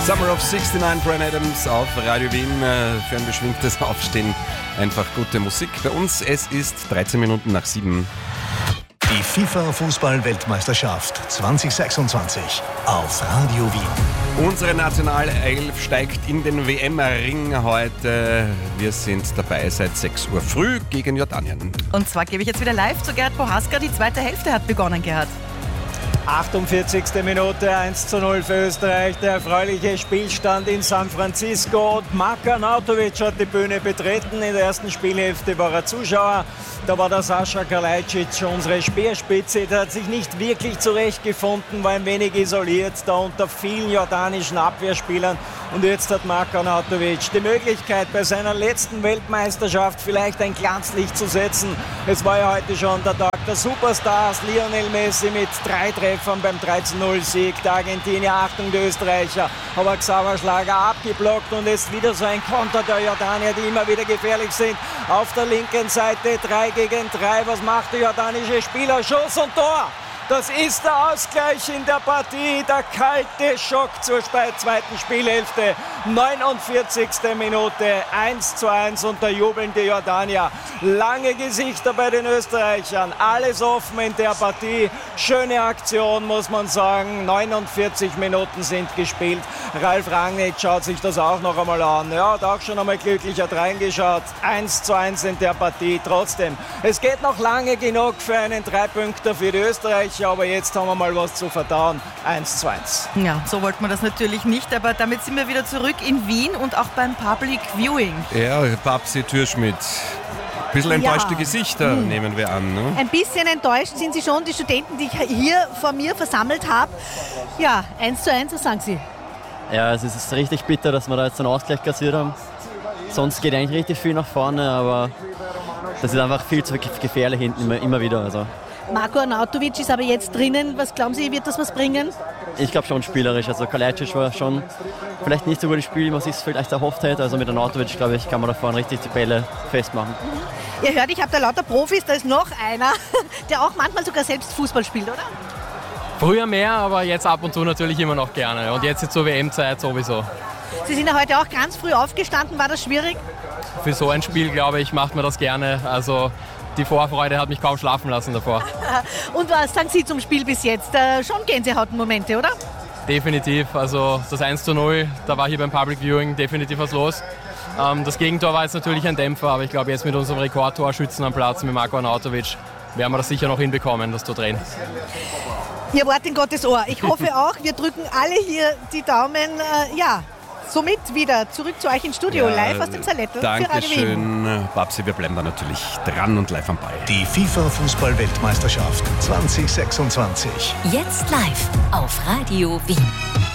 Summer of 69, Bryan Adams auf Radio Wien. Für ein beschwingtes Aufstehen einfach gute Musik. Bei uns, es ist 13 Minuten nach 7. Die FIFA-Fußball-Weltmeisterschaft 2026 auf Radio Wien. Unsere Nationalelf steigt in den WM-Ring heute. Wir sind dabei seit 6 Uhr früh gegen Jordanien. Und zwar gebe ich jetzt wieder live zu Gerhard Prohaska. Die zweite Hälfte hat begonnen, Gerhard. 48. Minute, 1:0 für Österreich. Der erfreuliche Spielstand in San Francisco. Und Marko Arnautovic hat die Bühne betreten. In der ersten Spielhälfte war er Zuschauer. Da war der Sascha Kalajdzic, unsere Speerspitze. Der hat sich nicht wirklich zurechtgefunden, war ein wenig isoliert, da unter vielen jordanischen Abwehrspielern. Und jetzt hat Marko Arnautovic die Möglichkeit, bei seiner letzten Weltmeisterschaft vielleicht ein Glanzlicht zu setzen. Es war ja heute schon der Tag der Superstars. Lionel Messi mit 3 Treffern beim 13-0-Sieg. Der Argentinier, Achtung, die Österreicher. Aber Xaver Schlager abgeblockt und jetzt wieder so ein Konter der Jordanier, die immer wieder gefährlich sind. Auf der linken Seite 3 gegen 3. Was macht der jordanische Spieler? Schuss und Tor! Das ist der Ausgleich in der Partie, der kalte Schock zur zweiten Spielhälfte. 49. Minute, 1:1 und da jubeln die Jordanier. Lange Gesichter bei den Österreichern, alles offen in der Partie. Schöne Aktion, muss man sagen. 49 Minuten sind gespielt. Ralf Rangnick schaut sich das auch noch einmal an. Er hat auch schon einmal glücklich reingeschaut. 1:1 in der Partie. Trotzdem, es geht noch lange genug für einen 3-Punkter für die Österreicher. Aber jetzt haben wir mal was zu verdauen. 1:1. Ja, so wollte man das natürlich nicht, aber damit sind wir wieder zurück in Wien und auch beim Public Viewing. Ja, Babsi Türschmidt. Bisschen enttäuschte Gesichter, nehmen wir an. Ne? Ein bisschen enttäuscht sind sie schon, die Studenten, die ich hier vor mir versammelt habe. Ja, 1:1, was sagen Sie? Ja, es ist richtig bitter, dass wir da jetzt einen Ausgleich kassiert haben. Sonst geht eigentlich richtig viel nach vorne, aber das ist einfach viel zu gefährlich hinten immer wieder. Also. Marko Arnautovic ist aber jetzt drinnen. Was glauben Sie, wird das was bringen? Ich glaube schon spielerisch. Also Kalajdzic war schon vielleicht nicht so gut im Spiel, wie man sich vielleicht erhofft hätte. Also mit Arnautovic, glaube ich, kann man da vorne richtig die Bälle festmachen. Ihr hört, ich habe da lauter Profis. Da ist noch einer, der auch manchmal sogar selbst Fußball spielt, oder? Früher mehr, aber jetzt ab und zu natürlich immer noch gerne. Und jetzt zur WM-Zeit sowieso. Sie sind ja heute auch ganz früh aufgestanden. War das schwierig? Für so ein Spiel, glaube ich, macht man das gerne. Also die Vorfreude hat mich kaum schlafen lassen davor. Und was sagen Sie zum Spiel bis jetzt? Schon Gänsehautmomente, oder? Definitiv. Also das 1:0, da war hier beim Public Viewing definitiv was los. Das Gegentor war jetzt natürlich ein Dämpfer, aber ich glaube jetzt mit unserem Rekordtorschützen am Platz, mit Marko Arnautovic, werden wir das sicher noch hinbekommen, das zu drehen. Ihr Wort in Gottes Ohr. Ich hoffe auch, wir drücken alle hier die Daumen. Somit wieder zurück zu euch ins Studio, live aus dem Salettel. Dankeschön, Babsi, wir bleiben da natürlich dran und live am Ball. Die FIFA-Fußball-Weltmeisterschaft 2026. Jetzt live auf Radio Wien.